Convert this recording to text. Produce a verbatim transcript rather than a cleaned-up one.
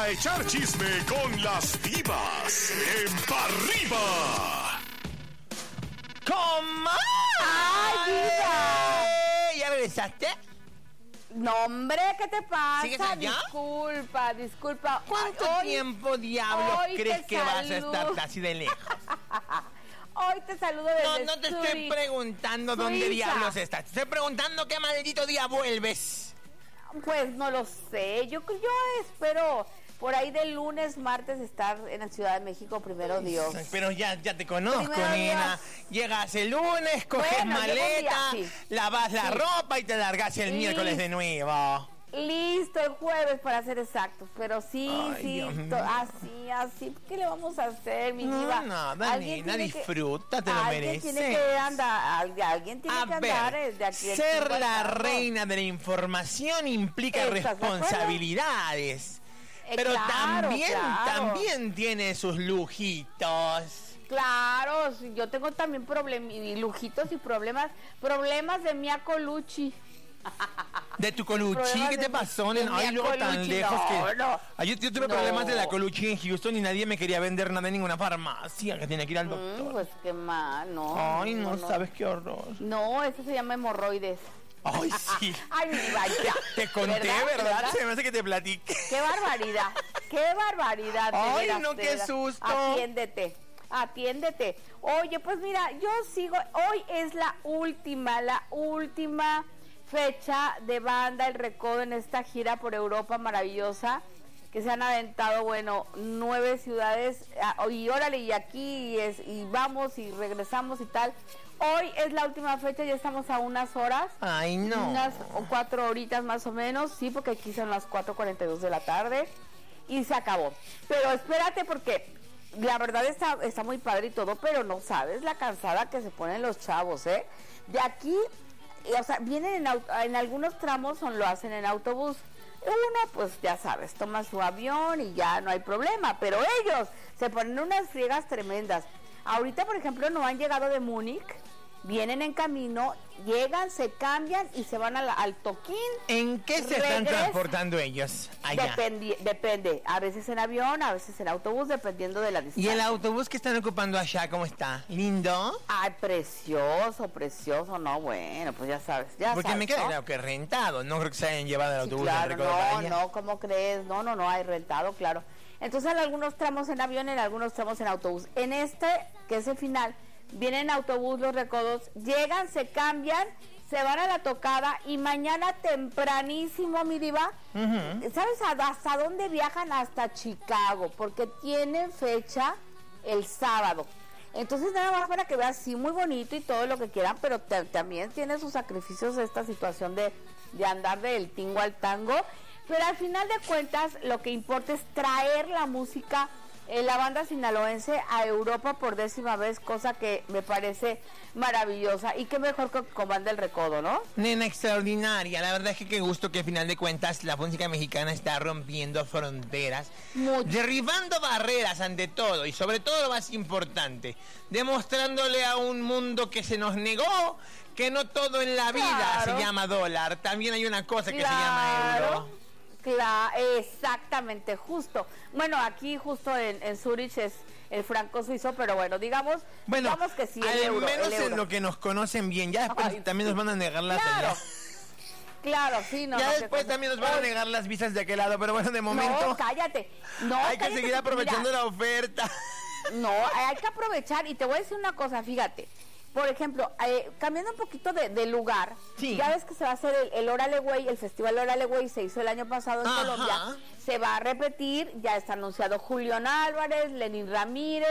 a echar chisme con las divas en Pa' Arriba. ¿Cómo? ¡Ay, diva! ¿Ya regresaste? No, hombre, ¿qué te pasa? ¿Sigues allá? Disculpa, disculpa. ¿Cuánto Hoy- tiempo, diablo, hoy crees te que vas a saludo. estar así de lejos? Hoy te saludo desde No, no te estoy Zurich, preguntando dónde Suiza. diablos estás. Te estoy preguntando qué maldito día vuelves. Pues no lo sé. Yo, yo espero por ahí del lunes, martes estar en la Ciudad de México, primero Dios. Pero ya, ya te conozco, Primero nena. Dios. Llegas el lunes, coges Bueno, llego un maleta, día, sí. lavas la Sí. ropa y te largas el Sí. miércoles de nuevo. Listo, el jueves para ser exactos. Pero sí, Ay, sí, Dios to- mío. así, así. ¿Qué le vamos a hacer, mi No, diva? nada, Alguien nena, tiene que- disfruta, te lo alguien mereces. Tiene que andar, al- alguien tiene A que andar ver, de aquí del ser cinco al la tanto. reina de la información implica ¿Estás de acuerdo? responsabilidades. Eh, Pero claro, también, claro. también tiene sus lujitos. Claro, sí, yo tengo también problemas, y lujitos y problemas, problemas de Mia Colucci. De tu Colucci, Problemas ¿qué de te mi- pasó, de nena? mi Ay, luego tan Colucci, lejos no, que... no. Ay, yo, yo tuve No. problemas de la Colucci en Houston y nadie me quería vender nada en ninguna farmacia, que tenía que ir al Mm, doctor. pues qué mal, no. Ay, no, sabes qué horror. No, eso se llama hemorroides. Ay, sí. Ay, mi diva, ya. Te conté, ¿verdad? ¿verdad? Se me hace que te platiqué. Qué barbaridad, qué barbaridad. de Ay, veras, no, de qué veras. susto. Atiéndete, atiéndete. Oye, pues mira, yo sigo, hoy es la última, la última fecha de Banda El Recodo en esta gira por Europa maravillosa, que se han aventado, bueno, nueve ciudades, ah, y órale, y aquí, y, es, y vamos, y regresamos y tal. Hoy es la última fecha, ya estamos a unas horas. Ay, no. Unas o cuatro horitas más o menos, sí, porque aquí son las cuatro cuarenta y dos de la tarde y se acabó. Pero espérate porque la verdad está, está muy padre y todo, pero no sabes la cansada que se ponen los chavos, ¿eh? De aquí, eh, o sea, vienen en, au- en algunos tramos o lo hacen en autobús. Uno, pues ya sabes, toma su avión y ya no hay problema, pero ellos se ponen unas friegas tremendas. Ahorita, por ejemplo, no han llegado de Múnich, vienen en camino, llegan, se cambian y se van a la- al toquín. ¿En qué se están Regresa- transportando ellos allá? Dependi- depende, a veces en avión, a veces en autobús, dependiendo de la ¿Y distancia. el autobús que están ocupando allá, cómo está? ¿Lindo? Ay, precioso, precioso, no, bueno, pues ya sabes, ya Porque sabes, me queda ¿no? claro que rentado. No creo que se hayan llevado el Sí, autobús claro, del Recodo para no, allá. no, ¿cómo crees? No, no, no, hay rentado, claro. Entonces en algunos tramos en avión, en algunos tramos en autobús. En este, que es el final, vienen en autobús los Recodos, llegan, se cambian, se van a la tocada y mañana tempranísimo, mi diva, ¿sabes a- hasta dónde viajan? Hasta Chicago, porque tienen fecha el sábado. Entonces nada más para que veas, sí, muy bonito y todo lo que quieran, pero te- también tiene sus sacrificios esta situación de, de andar del tingo al tango. Pero al final de cuentas lo que importa es traer la música, eh, la banda sinaloense a Europa por décima vez, cosa que me parece maravillosa. Y qué mejor que con Banda El Recodo, ¿no? Nena, extraordinaria. La verdad es que qué gusto que al final de cuentas la música mexicana está rompiendo fronteras, Mucho. derribando barreras ante todo y sobre todo lo más importante, demostrándole a un mundo que se nos negó que no todo en la vida Claro. se llama dólar. También hay una cosa que se llama euro. Claro, exactamente, justo. Bueno, aquí justo en, en Zurich es el franco suizo, pero bueno, digamos, Bueno, digamos que sí, el al euro, menos el euro. en lo que nos conocen bien. Ya después Ay, también sí. nos van a negar las Claro, allá. claro, sí, no. Ya no, qué después cosa. también nos van a Oye, negar las visas de aquel lado, pero bueno, de momento No, cállate. No, hay que cállate, seguir aprovechando mira, la oferta. No, hay que aprovechar y te voy a decir una cosa, fíjate. Por ejemplo, eh, cambiando un poquito de, de lugar, Sí. ya ves que se va a hacer el, el Órale Güey, el festival Órale Güey se hizo el año pasado en Ajá. Colombia, se va a repetir, ya está anunciado Julián Álvarez, Lenín Ramírez,